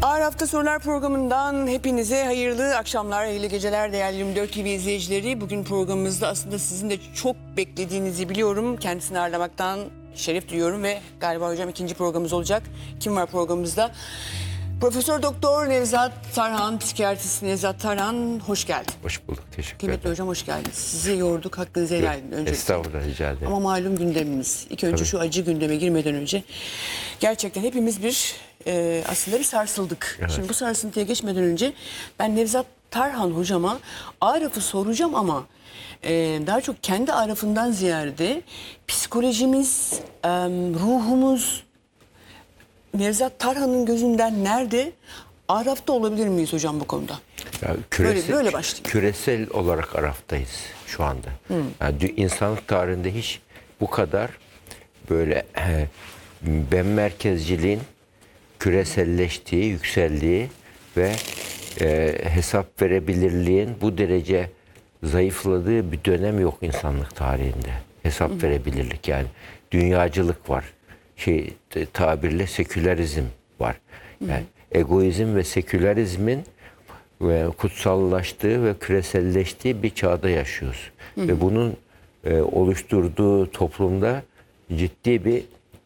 Ağır Hafta Sorular programından hepinize hayırlı akşamlar, hayırlı geceler değerli 24 TV izleyicileri. Bugün programımızda aslında sizin de çok beklediğinizi biliyorum. Kendisini ağırlamaktan şeref duyuyorum ve galiba hocam ikinci programımız olacak. Kim var programımızda? Profesör Doktor Nevzat Tarhan, psikiyatrist Nevzat Tarhan, hoş geldin. Hoş bulduk, teşekkür Kıymetli ederim. hocam hoş geldiniz. Sizi yorduk, hakkınızı helal edin. Öncelikle. Estağfurullah, rica ederim. Ama malum gündemimiz. İlk önce şu acı gündeme girmeden önce gerçekten hepimiz aslında bir sarsıldık. Evet. Şimdi bu sarsıntıya geçmeden önce ben Nevzat Tarhan hocama Araf'ı soracağım ama daha çok kendi Araf'ından ziyade psikolojimiz, ruhumuz Nevzat Tarhan'ın gözünden nerede? Araf'ta olabilir miyiz hocam bu konuda? Ya, Böyle başlayayım. Küresel olarak Araf'tayız şu anda. Yani insanlık tarihinde hiç bu kadar böyle ben merkezciliğin küreselleştiği, yükseldiği ve hesap verebilirliğin bu derece zayıfladığı bir dönem yok insanlık tarihinde. Hesap verebilirlik, yani dünyacılık var. Tabirle sekülerizm var. Yani egoizm ve sekülerizmin kutsallaştığı ve küreselleştiği bir çağda yaşıyoruz. Ve bunun oluşturduğu toplumda ciddi bir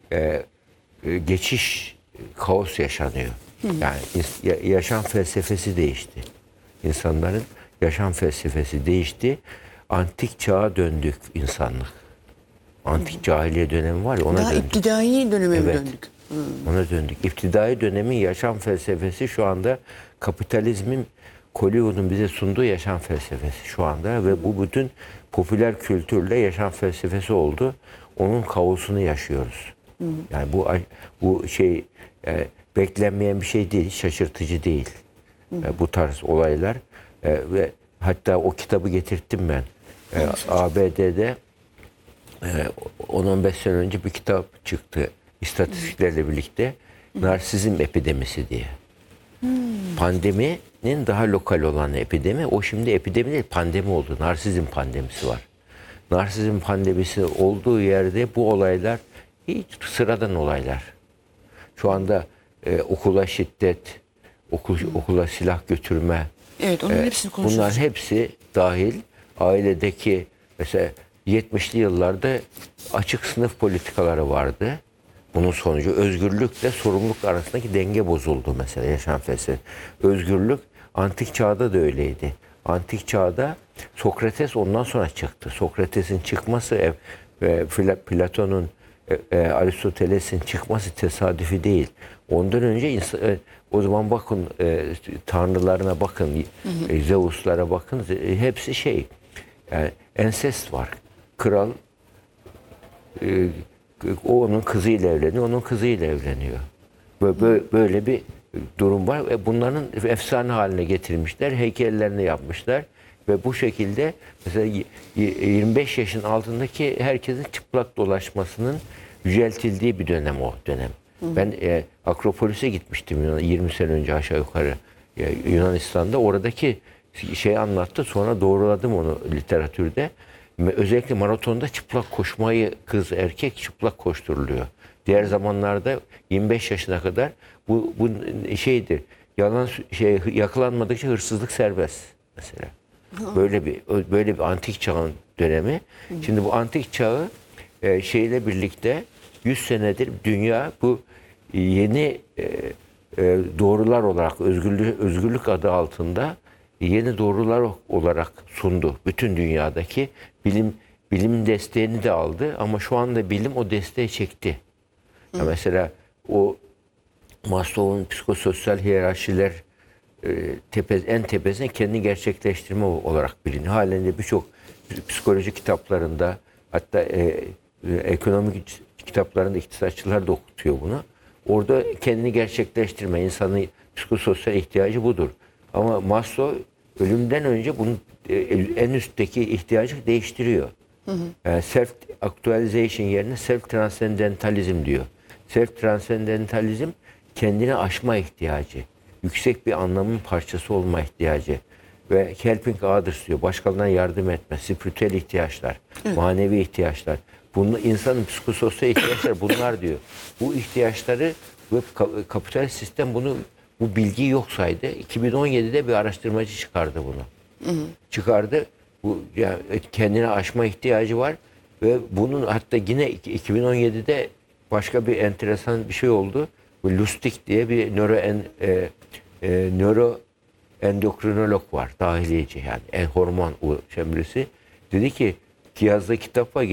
geçiş, kaos yaşanıyor. Yani yaşam felsefesi değişti. İnsanların yaşam felsefesi değişti. Antik çağa döndük insanlık. Antik cahiliye dönemi var ya, ona Daha döndük. iptidai döneme mi Evet. döndük? Ona döndük. İptidai dönemin yaşam felsefesi şu anda kapitalizmin, Hollywood'un bize sunduğu yaşam felsefesi şu anda ve bu bütün popüler kültürle yaşam felsefesi oldu. Onun kaosunu yaşıyoruz. Yani bu beklenmeyen bir şey değil, şaşırtıcı değil. Bu tarz olaylar ve hatta o kitabı getirttim ben. ABD'de 10-15 sene önce bir kitap çıktı istatistiklerle birlikte, narsizm epidemisi diye. Pandeminin daha lokal olan epidemi, o şimdi epidemi değil, pandemi oldu. Narsizm pandemisi var. Narsizm pandemisi olduğu yerde bu olaylar hiç sıradan olaylar. Şu anda okula şiddet, okula silah götürme, Evet, onun hepsini konuşuyoruz. bunlar hepsi dahil. Ailedeki mesela 70'li yıllarda açık sınıf politikaları vardı. Bunun sonucu özgürlükle sorumluluk arasındaki denge bozuldu mesela, yaşam felsefesi. Özgürlük antik çağda da öyleydi. Antik çağda Sokrates ondan sonra çıktı. Sokrates'in çıkması ve Platon'un, Aristoteles'in çıkması tesadüfi değil. Ondan önce o zaman bakın, tanrılarına bakın, Zeus'lara bakın, hepsi yani ensest var. Kral o onun kızıyla evleniyor, onun kızıyla evleniyor. Böyle bir durum var ve bunların efsane haline getirmişler, heykellerini yapmışlar ve bu şekilde mesela 25 yaşın altındaki herkesin çıplak dolaşmasının yüceltildiği bir dönem o dönem. Ben Akropolis'e gitmiştim 20 sene önce aşağı yukarı, Yunanistan'da. Oradaki anlattı, sonra doğruladım onu literatürde. Özellikle maratonda çıplak koşmayı, kız erkek çıplak koşturuluyor. Diğer zamanlarda 25 yaşına kadar bu şeydir. Yalan yakalanmadıkça hırsızlık serbest mesela. Böyle bir antik çağın dönemi. Şimdi bu antik çağı şeyle birlikte 100 senedir dünya bu yeni doğrular olarak, özgürlük adı altında yeni doğrular olarak sundu. Bütün dünyadaki bilim desteğini de aldı ama şu anda bilim o desteği çekti. Ya mesela o Maslow'un psikososyal hiyerarşiler en tepesine kendi gerçekleştirme olarak biliniyor. Halen de birçok psikoloji kitaplarında, hatta ekonomik kitaplarında iktisatçılar da okutuyor bunu. Orada kendini gerçekleştirme, insanın psikososyal ihtiyacı budur. Ama Maslow ölümden önce bunun en üstteki ihtiyacı değiştiriyor. Yani self-actualization yerine self-transcendentalizm diyor. Self-transcendentalizm kendini aşma ihtiyacı, yüksek bir anlamın parçası olma ihtiyacı ve helping others diyor. Başkalarına yardım etme, spiritüel ihtiyaçlar, manevi ihtiyaçlar. İnsanın psikososyal ihtiyaçları bunlar diyor. Bu ihtiyaçları ve kapitalist sistem bunu bu bilgi yok saydı. 2017'de bir araştırmacı çıkardı bunu. Çıkardı. Bu yani kendini aşma ihtiyacı var ve bunun hatta yine 2017'de başka bir enteresan bir şey oldu. Bu Lustig diye bir nöroendokrinolog var, dahiliyeci yani hormon birisi. Dedi ki yazdığı kitap var.